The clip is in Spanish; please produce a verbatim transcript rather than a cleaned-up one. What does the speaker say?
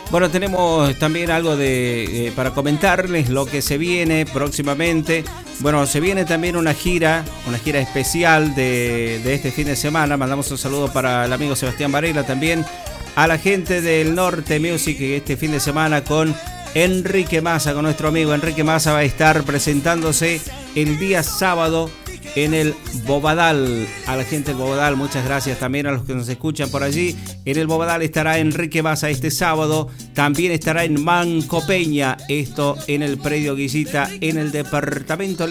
Bueno, tenemos también algo de eh, para comentarles lo que se viene próximamente. Bueno, se viene también una gira, una gira especial de, de este fin de semana. Mandamos un saludo para el amigo Sebastián Varela también, a la gente del Norte Music este fin de semana con Enrique Massa, con nuestro amigo Enrique Massa. Va a estar presentándose el día sábado en el Bobadal. A la gente del Bobadal, muchas gracias también a los que nos escuchan por allí. En el Bobadal estará Enrique Massa este sábado. También estará en Manco Peña, esto en el predio Guisita, en el departamento